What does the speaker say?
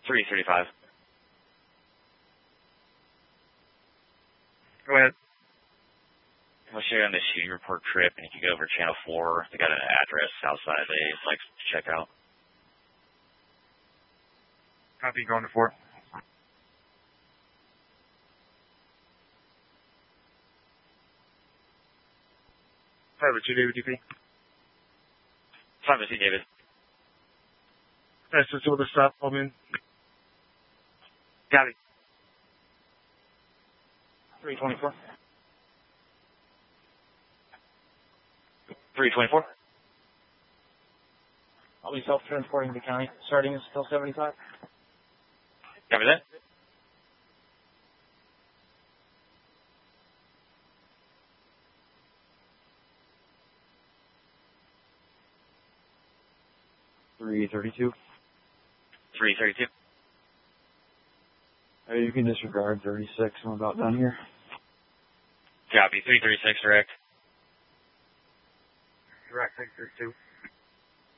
335. Go ahead. We'll show you on the shooting report trip, and if you go over channel 4, they got an address outside they'd like to check out. Copy, going to 4. Hi, with you, David DP. 5 with you, David. That's just a little stop. Hold in. Got it. 324. 324. I'll be self-transporting to the county, starting at still 75. Copy that. $332. 332. You can disregard 36. I'm about done here. Copy. 336, direct. Direct, 632.